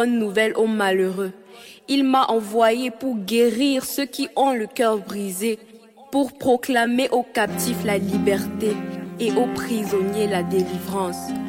bonne nouvelle aux malheureux. Il m'a envoyé pour guérir ceux qui ont le cœur brisé, pour proclamer aux captifs la liberté et aux prisonniers la délivrance.